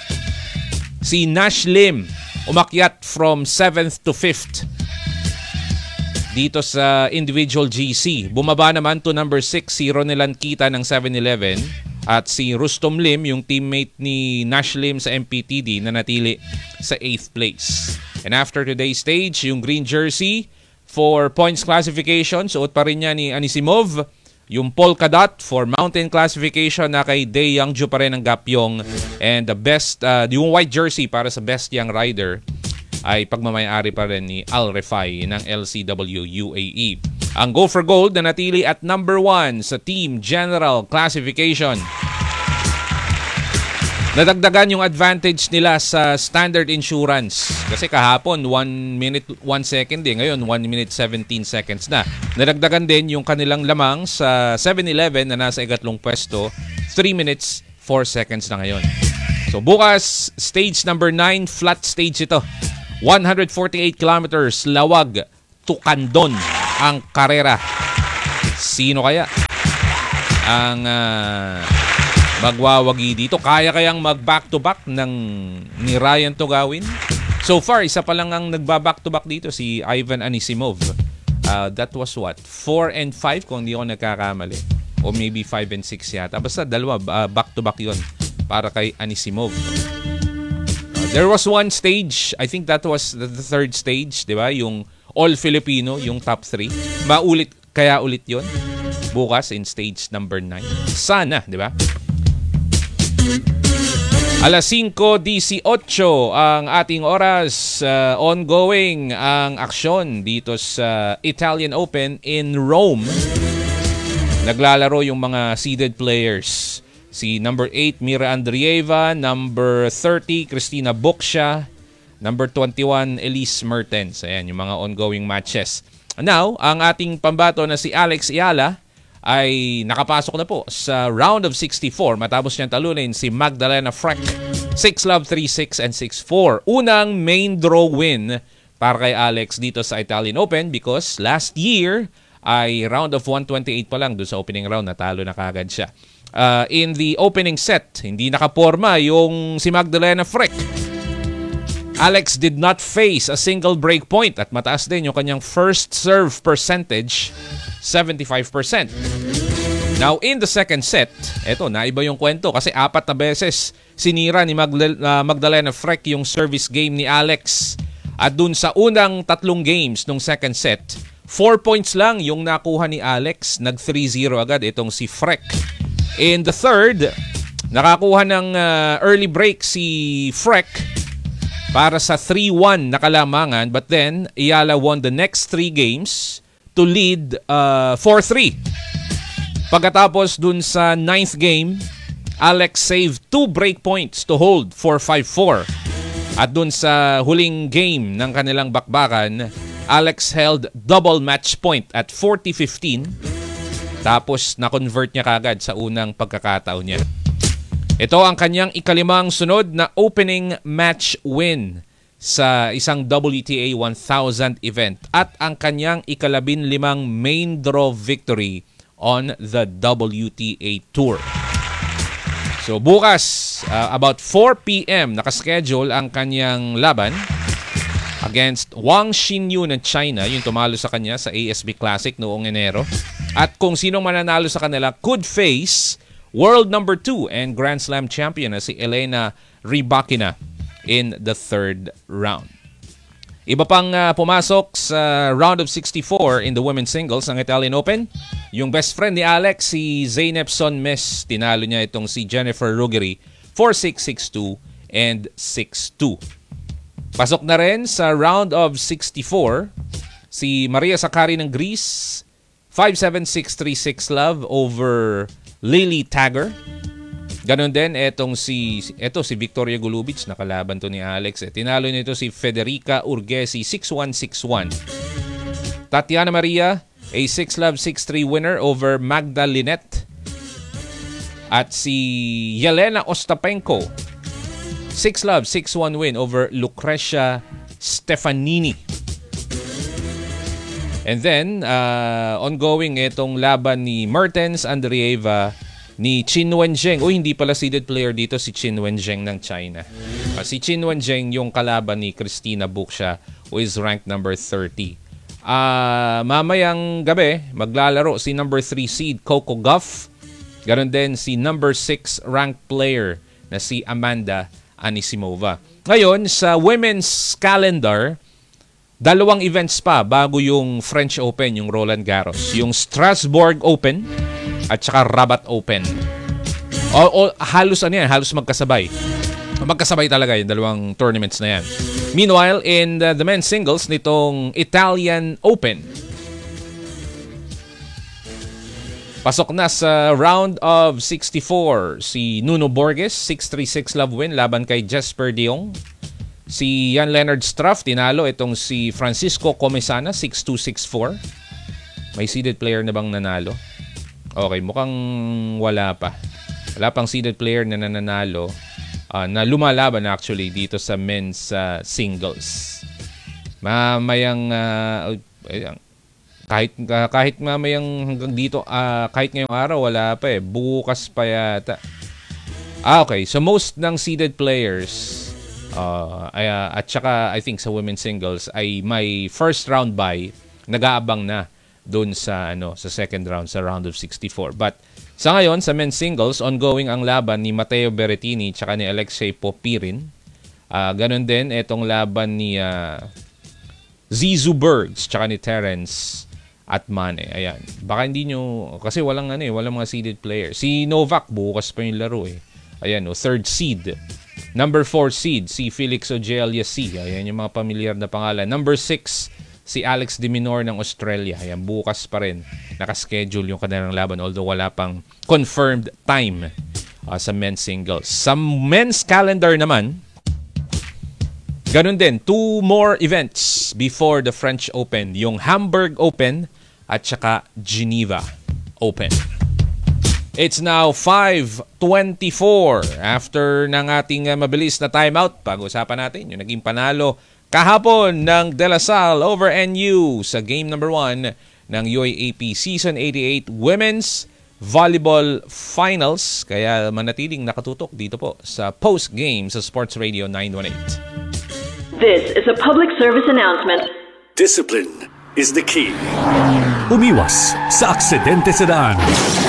Si Nash Lim, umakyat from seventh to fifth dito sa individual G C. Bumaba naman to number six, si Ronelan Kita ng seven eleven. At si Rustom Lim, yung teammate ni Nash Lim sa M P T D, na natili sa eighth place. And after today's stage, yung green jersey for points classification, suot pa rin niya ni Anisimov. Yung polka dot for mountain classification na kay Dae Youngju pa rin ng Gapyong. And the best, uh, yung white jersey para sa best young rider ay pagmamayari pa rin ni Al-Refai ng L C W U A E. Ang Go for Gold na natili at number one sa Team General Classification. Nadagdagan yung advantage nila sa standard insurance. Kasi kahapon, one minute, one second eh. Ngayon, one minute, seventeen seconds na. Nadagdagan din yung kanilang lamang sa seven eleven na nasa ikatlong pwesto. three minutes, four seconds na ngayon. So So bukas, stage number nine, flat stage ito. one hundred forty-eight kilometers, lawag to Candon ang karera. Sino kaya ang uh, magwawagi dito? Kaya kayang mag-back-to-back ng ni Ryan to gawin? So far, isa pa lang ang nagba-back-to-back dito, si Ivan Anisimov. Uh, that was what? four and five kung hindi ako nagkakamali. O maybe five and six yata. Basta dalawa, uh, back-to-back yon para kay Anisimov. Uh, there was one stage, I think that was the, the third stage, di ba? Yung All-Filipino, yung top three. Maulit, kaya ulit yon bukas in stage number nine. Sana, di ba? Alas singko dieciocho ang ating oras. Uh, ongoing ang aksyon dito sa Italian Open in Rome. Naglalaro yung mga seeded players. Si number eight, Mira Andreeva. Number thirty, Cristina Buksha. Number twenty-one, Elise Mertens. Ayan, yung mga ongoing matches. Now, ang ating pambato na si Alex Ayala ay nakapasok na po sa round of sixty-four matapos niyang talunin si Magdalena Freck. six love, three six, and six four. Unang main draw win para kay Alex dito sa Italian Open because last year ay round of one twenty-eight pa lang doon sa opening round, natalo na kagad siya. Uh, in the opening set, hindi nakaporma yung si Magdalena Freck. Alex did not face a single break point at mataas din yung kanyang first serve percentage, seventy-five percent. Now, in the second set, eto, naiba yung kwento kasi apat na beses sinira ni Magdal- uh, Magdalena Freck yung service game ni Alex. At dun sa unang tatlong games nung second set, four points lang yung nakuha ni Alex. Nag three zero agad itong si Freck. In the third, nakakuha ng uh, early break si Freck para sa three one na kalamangan, but then Ayala won the next three games to lead uh, four three. Pagkatapos dun sa ninth game, Alex saved two break points to hold four five four. At dun sa huling game ng kanilang bakbakan, Alex held double match point at forty fifteen. Tapos na-convert niya kagad sa unang pagkakataon niya. Ito ang kanyang ikalimang sunod na opening match win sa isang W T A one thousand event at ang kanyang ikalabin limang main draw victory on the W T A Tour. So bukas, uh, about four p.m. nakaschedule ang kanyang laban against Wang Xinyu ng China, yung tumalo sa kanya sa A S B Classic noong Enero. At kung sinong mananalo sa kanila could face world number two and Grand Slam champion na si Elena Rybakina in the third round. Iba pang uh, pumasok sa round of sixty-four in the women's singles ng Italian Open. Yung best friend ni Alex, si Zeynep Sonmes, tinalo niya itong si Jennifer Ruggieri four six, six two, and six two. Pasok na rin sa round of sixty-four si Maria Sakkari ng Greece, five seven, six three, six love over Lily Tagger. Ganon din etong si eto si Victoria Golubic, nakalaban to ni Alex. Eh. Tinalo nito si Federica Urgesi six one, six one. Tatiana Maria, a six love, six three winner over Magda Linette. At si Yelena Ostapenko, six love, six one win over Lucrecia Stefanini. And then, uh, ongoing itong laban ni Mertens Andreeva ni Qin Wenjing. Uy, hindi pala seeded player dito si Qin Wenjing ng China. Uh, si Qin Wenjing yung kalaban ni Cristina Buksha who is ranked number thirty. Uh, mamayang gabi, maglalaro si number three seed Coco Gauff. Ganon din si number six ranked player na si Amanda Anisimova. Ngayon, sa women's calendar, dalawang events pa bago yung French Open, yung Roland Garros. Yung Strasbourg Open at saka Rabat Open. O, o halos ano yan, halos magkasabay. Magkasabay talaga yung dalawang tournaments na yan. Meanwhile, in the, the men's singles nitong Italian Open, pasok na sa round of sixty-four si Nuno Borges, six three, six love win laban kay Jesper de Jong. Si Jan Leonard Struff, tinalo itong si Francisco Comesana, six two, six four. May seeded player na bang nanalo? Okay, mukhang wala pa. Wala pang seeded player na nananalo. uh, na lumalaban actually dito sa men's uh, singles. Mamayang uh, kahit uh, kahit mamayang hanggang dito uh, kahit ngayong araw wala pa eh, bukas pa yata. Ah, okay. So most ng seeded players uh, ay, uh, at saka I think sa women's singles ay may first round bye, nag-aabang na doon sa ano sa second round, sa round of sixty-four. But sa ngayon sa men's singles, ongoing ang laban ni Matteo Berrettini at saka ni Alexei Popirin. Uh, ganun din itong laban ni uh, Zizou Bergs at saka ni Terence Atmane. Ayan. Baka hindi nyo kasi walang ano eh, walang mga seeded player. Si Novak bukas pa yung laro eh. Ayan, oh, third seed. Number four seed, si Felix Auger-Aliassime. Ayan yung mga pamilyar na pangalan. Number six, si Alex de Minaur ng Australia. Ayan, bukas pa rin. Nakaschedule yung kanilang laban although wala pang confirmed time uh, sa men's singles. Sa men's calendar naman, ganun din, two more events before the French Open. Yung Hamburg Open at saka Geneva Open. It's now five twenty-four. After ng ating uh, mabilis na timeout, pag-usapan natin yung naging panalo kahapon ng De La Salle over N U sa game number one ng U A A P Season eighty-eight Women's Volleyball Finals. Kaya manatiling nakatutok dito po sa post-game sa Sports Radio nine one eight. This is a public service announcement. Discipline is the key. Umiwas sa aksidente sa daan.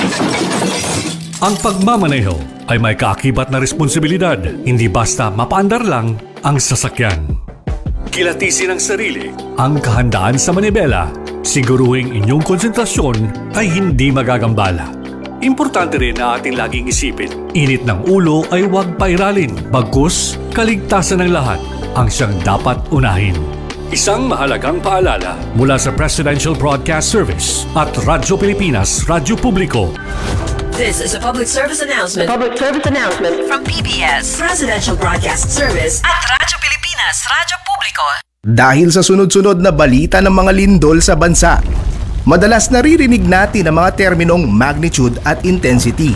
Ang pagmamaneho ay may kaakibat na responsibilidad, hindi basta mapaandar lang ang sasakyan. Kilatisin ang sarili, ang kahandaan sa manibela, siguruhing inyong konsentrasyon ay hindi magagambala. Importante rin na ating laging isipin, init ng ulo ay huwag pairalin, bagkus kaligtasan ng lahat ang siyang dapat unahin. Isang mahalagang paalala mula sa Presidential Broadcast Service at Radyo Pilipinas, Radyo Publiko. This is a public service announcement. Public service announcement From P B S, Presidential Broadcast Service at Radyo Pilipinas, Radyo Publiko. Dahil sa sunod-sunod na balita ng mga lindol sa bansa, madalas naririnig natin ang mga terminong magnitude at intensity.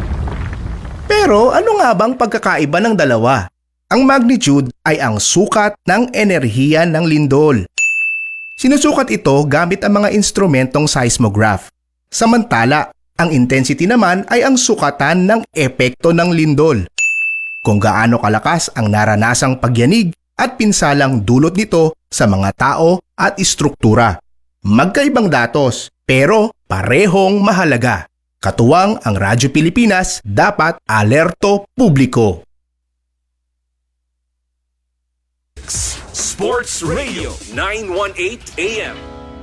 Pero ano nga bang pagkakaiba ng dalawa? Ang magnitude ay ang sukat ng enerhiya ng lindol. Sinusukat ito gamit ang mga instrumentong seismograph. Samantala, ang intensity naman ay ang sukatan ng epekto ng lindol. Kung gaano kalakas ang naranasang pagyanig at pinsalang dulot nito sa mga tao at istruktura. Magkaibang datos pero parehong mahalaga. Katuwang ang Radyo Pilipinas, dapat alerto publiko. Sports Radio nine one eight A M.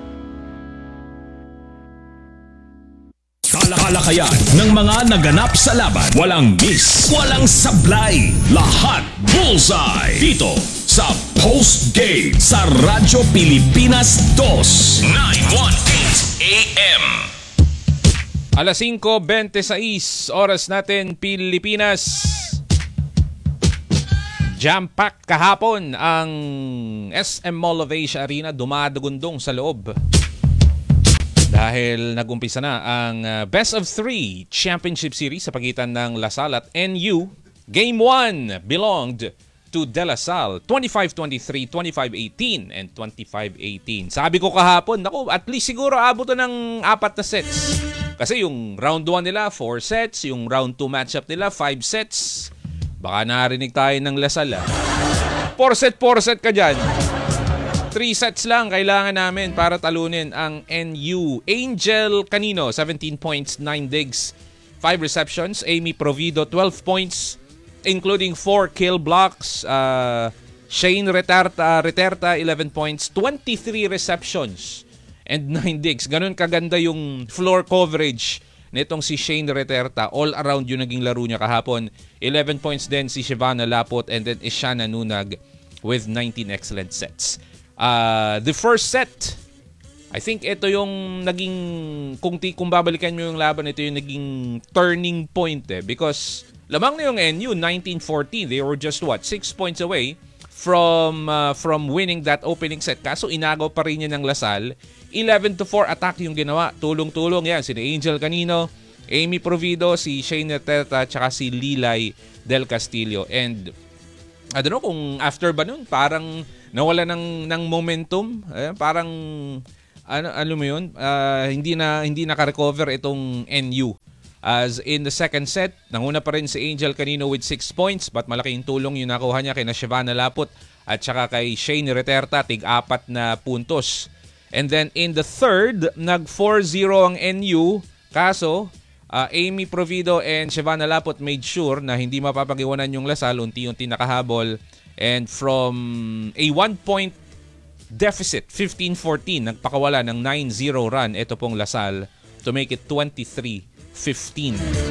Talakayan ng mga naganap sa laban. Walang miss, walang sablay. Lahat bullseye. Dito sa Post Game sa Radyo Pilipinas two nine one eight A M. Alas singko twenty-six oras natin Pilipinas. Jam-pack kahapon ang S M Mall of Asia Arena, dumadagundong sa loob. Dahil nag-umpisa na ang uh, Best of Three Championship Series sa pagitan ng La Salle at N U. Game one belonged to De La Salle, twenty-five twenty-three, twenty-five eighteen, and twenty-five eighteen. Sabi ko kahapon, naku, at least siguro abot ng apat na sets. Kasi yung round one nila, four sets. Yung round two matchup nila, five sets. Baka narinig tayo ng La Salle. four set, four set ka dyan. Three sets lang kailangan namin para talunin ang N U. Angel Canino, seventeen points, nine digs, five receptions. Amy Provido, twelve points, including four kill blocks. Uh, Shane Reterta, Reterta, eleven points, twenty-three receptions, and nine digs. Ganun kaganda yung floor coverage nitong si Shane Reterta. All around yung naging laro niya kahapon. eleven points din si Shivana Lapot, and then Ishana Nunag with nineteen excellent sets. Uh, the first set, I think ito yung naging, kung, ti, kung babalikan mo yung laban, ito yung naging turning point eh. Because lamang na yung N U, nineteen fourteen. They were just what, six points away from uh, from winning that opening set. Kaso inagaw pa rin niya ng La Salle. eleven to four attack yung ginawa. Tulong-tulong yan. Si Angel Canino, Amy Provido, si Shane Neteta, tsaka si Lilay Del Castillo. And I don't know kung after ba nun, parang nawala ng, ng momentum. Eh, parang, ano, ano mo yun, uh, hindi na, hindi naka-recover itong N U. As in the second set, nanguna pa rin si Angel Canino with six points, but malaking tulong yung nakuha niya kay Shivana Laput at saka kay Shane Reterta, tig-apat na puntos. And then in the third, nag four zero ang N U, kaso uh, Amy Provido and Shivana Laput made sure na hindi mapapag-iwanan yung Lasal, unti-unti nakahabol. And from a one-point deficit, fifteen fourteen, nagpakawala ng nine zero run ito pong Lasal to make it twenty-three fifteen.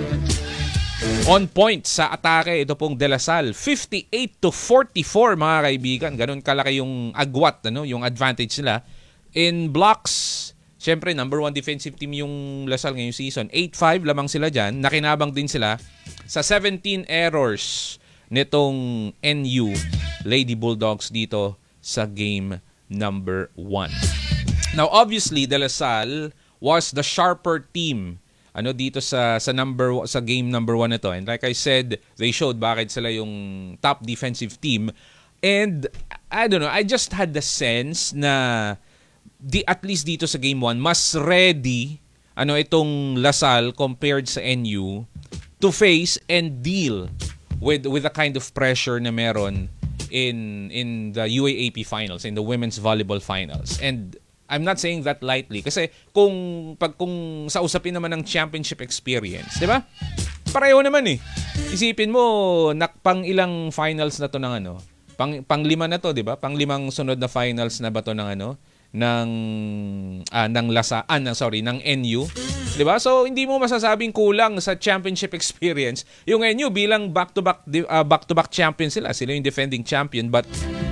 On point sa atake ito pong De La Salle, fifty-eight to forty-four mga kaibigan. Ganun kalaki yung agwat, ano, yung advantage nila. In blocks, syempre number one defensive team yung La Salle ngayong season. eight five lamang sila dyan. Nakinabang din sila sa seventeen errors nitong N U Lady Bulldogs dito sa game number one. Now obviously, De La Salle was the sharper team ano dito sa sa number sa game number one ito. And like I said, they showed bakit sila yung top defensive team. And I don't know, I just had the sense na di, at least dito sa game one, mas ready ano itong Lasal compared sa N U to face and deal with with the kind of pressure na meron in in the U A A P finals, in the women's volleyball finals. And I'm not saying that lightly kasi kung pag kung sa usapin naman ng championship experience, 'di ba? Pareho naman eh. Isipin mo, nakpang ilang finals na to ng ano? Pang panglima na to, 'di ba? Panglimang sunod na finals na ba to ng ano? ng ah, ng Lasa, ah, ng, sorry, ng N U, 'di ba? So hindi mo masasabing kulang sa championship experience yung N U bilang back-to-back uh, back-to-back champion sila. Sila yung defending champion, but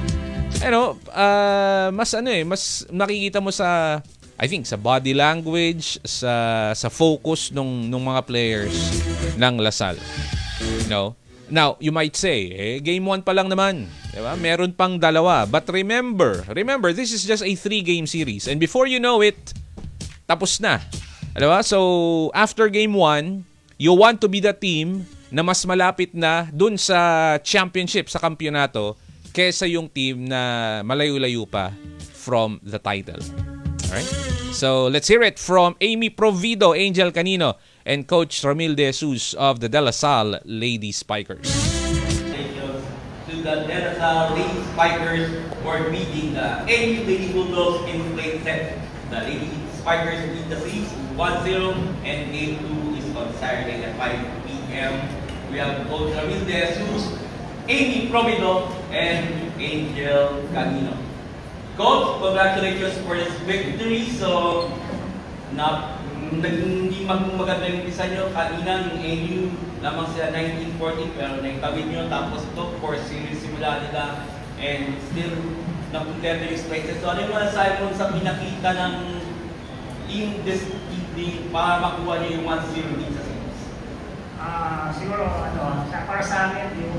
ano, uh, mas ano eh, mas nakikita mo sa, I think, sa body language, sa sa focus nung nung mga players ng Lasal. You know? Now, you might say, eh, game one pa lang naman. Diba? Meron pang dalawa. But remember, remember, this is just a three-game series. And before you know it, tapos na. Diba? So, after game one, you want to be the team na mas malapit na dun sa championship, sa kampyonato, kesa yung team na malayo-layo pa from the title. Alright? So, let's hear it from Amy Provido, Angel Canino, and Coach Ramil De Jesus of the De La Salle Lady Spikers. To the De La Salle Lady Spikers for beating the N U Lady Bulldogs in play set. The Lady Spikers beat the Seas one zero, and game two is on Saturday at five p.m. We have Coach Ramil De Jesus, Amy Provido, and Angel Canino. Coach, congratulations for this victory. So, na, hindi mag maganda yung isa nyo. Kanina, yung N U, lamang sila nineteen fourteen, pero naitawid nyo. Tapos ito, four series simula nila. And still, napunteto yung spaces. So, ano yung masasabi mo sa pinakita ng team this evening para makuha nyo yung one zero din sa series? Uh, siguro, ano, para sa amin, yung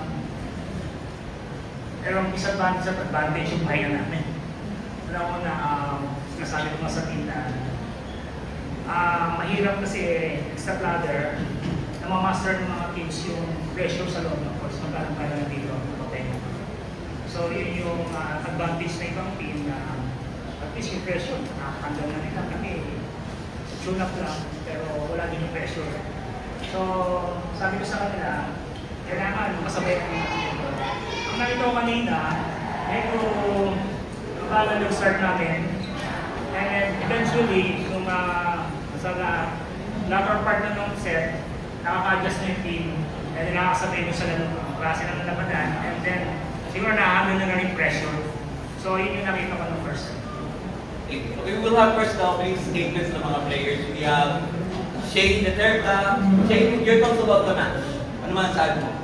Pero disadvantage at advantage yung pahinga namin. Alam mo na, um, sinasabi ko nga sa team na uh, mahirap kasi extra ladder na ma-master ng mga teams yung pressure sa loob ng course. Magkaroon ka na dito ng pahinga. So yun yung uh, advantage na ibang team na at least yung pressure, nakakandang na nila kami. Tune up lang, pero wala din yung pressure. So sabi ko sa kanila, kailangan masabay ang mga team. Ang nakita ko kanina, medyo nakala yung start namin. And eventually, kung uh, sa latter part na ng set, nakaka-adjust na yung team. And then nakakasabay mo sa klase ng nalabanan. And then, siguro nahamin na na rin pressure. So, yun yung nakita ko ng first set. We will have first opening statements ng mga players. We have Shane Reterta. Shane, your thoughts about the match. Ano man sabi mo?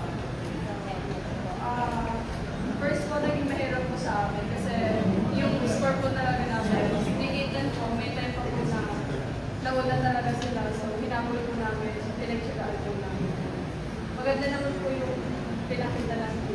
First po, naging mahirap po sa amin kasi yung score po talaga namin, nigitan po, may time pa po na nawala talaga sila. So, hinabol po namin, pinag-tsagaan po namin. Maganda naman po yung pinakita namin.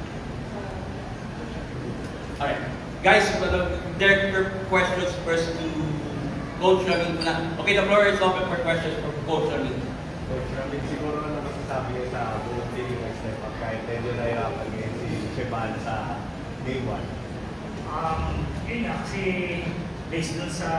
Alright. Guys, there are questions first to Coach Ramil. Okay, the floor is open for questions for Coach Ramil. Coach, namin siguro na masasabi niyo sa buong team yung step up kahit medyo nahirapan ngayon si Sheban sa game one. Um, yun nga, kasi based dun sa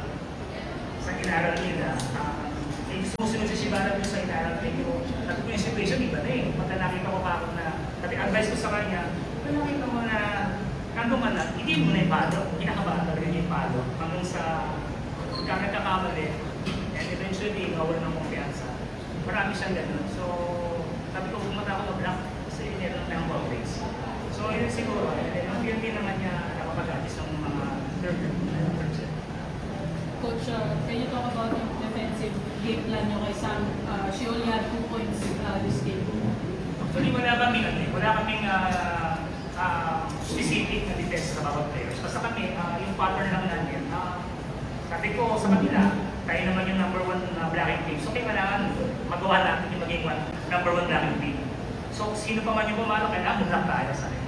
sa inaral nila, uh, yung sumusunod si Shibana dun sa inaral nila, at kung yung situation, iba na eh. Pagka nakita ko pa ako na, at advice ko sa kanya, kung nakita mo na nandun ka na, hindi mo na yung palo, kinakabahan ka rin yung palo, hanggang sa kakatakamali, and eventually, mawala ng kumpiyansa. Marami siyang ganun. So, sabi ko, pumunta ako mag-block kasi meron tayong boundaries. So, yun siguro, eh, yun din naman niya nakapag-atis ng mga third person. Coach, uh, can you talk about yung defensive game plan nyo kay Sam? Uh, she only had two points uh, this game. Actually, wala kami, ano, eh, wala kaming uh, uh, specific na defense sa bawat players. Basta kami, uh, yung pattern lang namin. Uh, sabi ko sa kanila, tayo naman yung number one uh, blocking team. So, kailangan magawa natin yung maging one, number one blocking team. So, sino pa man yung pumalo, kailangan mag-block tayo sa akin.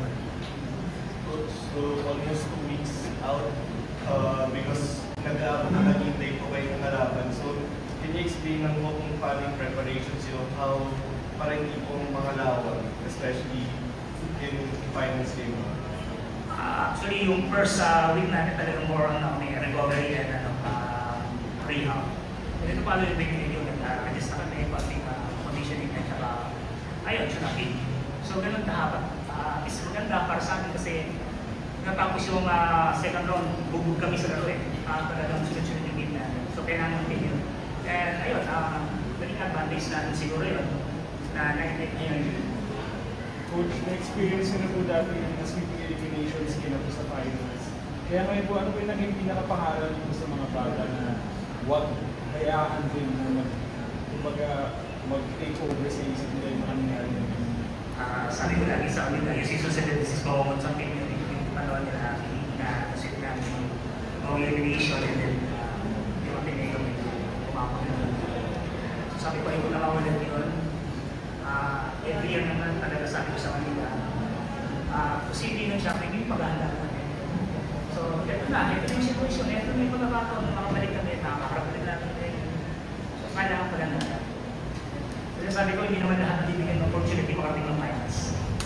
So, almost two weeks out uh, because nag-aabot na naghintay po kayo ng harapan. So, can you explain ng mo kung paano yung preparations yun, how para hindi po mga lawag, especially in finals game? Uh, actually, yung first uh, week natin talagang more on uh, may recovery and ano, uh, rehab. And ito pala yung big video, nag-adjust na kami, pati uh, conditioning at saka, ayun, siya na-fit. So, ganun dapat. Uh, is maganda para sa akin kasi natapos yung uh, second round, bubog kami sa laro eh. Uh, talagang sunod-sunod yung game natin. So, kailangan ng video. And ayun, uh, naging advantage natin siguro yun na nag-net ngayon. Coach, na-experience nyo na po dati yung sweeping eliminations kinapo sa finals. Kaya ngayon po, ano po yung naging pinakapangalan dito sa mga bata na huwag hayaan din na mag, kumbaga, mag-take over sa isip nila yung mga nangyari? Uh, sabi ko lagi sa kanila, yung season seven, this is moment sa akin, yung panahon nila, na kasi namin yung mga elimination and then uh, yung mga pinay kami kumapag na. So sabi ko, yung nakawalan yun, uh, every year naman talaga sabi ko sa kanila, uh, kung hindi nang siya, hindi paghahanda natin. So, ito na, ito yung situation, ito yung pagkakataon na makabalik kami, nakakakarapalik natin ngayon. So, kailangan pala natin. Kasi sabi ko, hindi naman lahat nabibigyan ng opportunity makarating ng finals.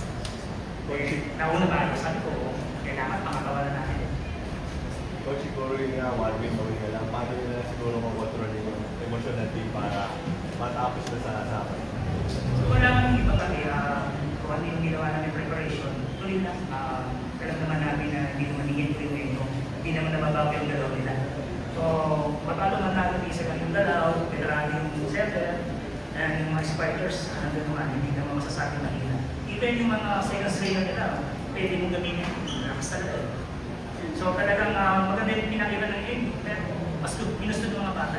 Eh, nauna ba? Sabi ko, kailangan pangatawa na natin. Coach, siguro yung uh, one win away na lang, paano nyo na siguro mag-control yung emosyon natin para matapos na sa nasapan? So, wala kang iba kami, uh, kung ano yung ginawa namin preparation, tuloy lang. Uh, alam naman namin na hindi naman hingin ko yung hindi naman nababago yung dalaw nila. So, matalo man natin isa kami yung dalaw, veterano yung setter, and yung mga spikers, ano naman, hindi naman masasabi mahina. Even yung mga second strainer nila, pwede mong gamitin, lakas talaga. So talagang uh, maganda yung pinakita ng game, pero mas minustud mga bata.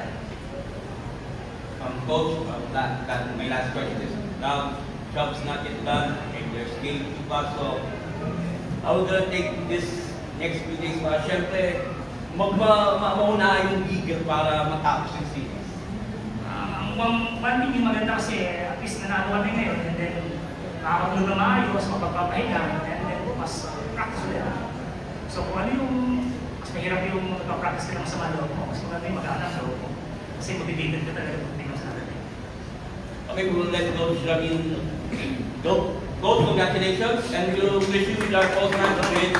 Um, Coach, um, that, that, my last question is, now, job's not yet done, and there's game to pass, so how we gonna take this next few days para syempre, magmauna yung league para matapos yung series? Ang um, one thing yung maganda kasi, at least nanalo kami ngayon, and then makakatulog na maayos, mapagpapahinga, and then mas practice ulit. So kung ano yung, mas mahirap yung magpa-practice ka lang sa mga loob mo, mas maganda yung mag-aanap sa loob mo. Kasi mabibigyan ka talaga kung tingnan sa natin. Okay, we will let Coach Ramin go. Coach, congratulations, and we will wish you luck all round with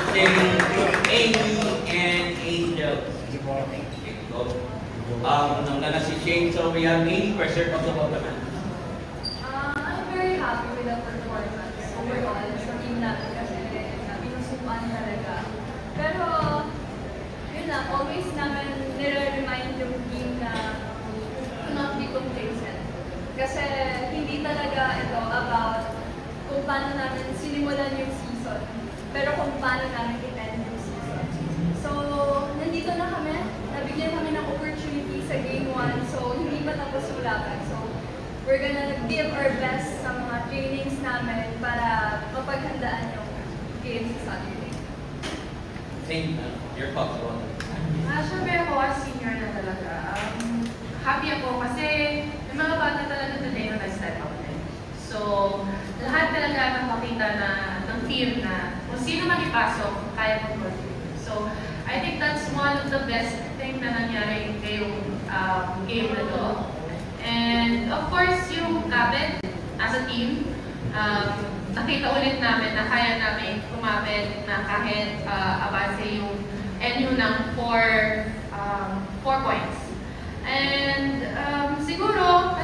Amy and Angel. Okay, Coach. Um, nang na si Shane, so we have Amy for sure of the tournament. Uh, I'm very happy with the performance overall sa team natin kasi pinusupan talaga. Pero, yun lang, always namin nire-remind yung team na to not be complacent. Kasi hindi talaga ito about kung paano namin sinimulan yung season, pero kung paano namin i-end yung season. So, nandito na kami, nabigyan kami ng opportunity sa game one, so hindi pa tapos yung laban. So, we're gonna give our best sa mga trainings namin para mapaghandaan yung game sa Saturday. Same, uh, your thoughts on it? Ah, syempre ako as senior na talaga. Um, happy ako kasi yung mga bata talaga today na nag-step up din. So, lahat talaga nakakita na ng team na kung sino makipasok, kaya mag-contribute. So, I think that's one of the best thing na nangyari ngayong um, game na to. And of course, natin as a team. Um, nakita ulit namin na kaya namin kumapit na kahit uh, abase yung N U ng four um, four points. And um, siguro,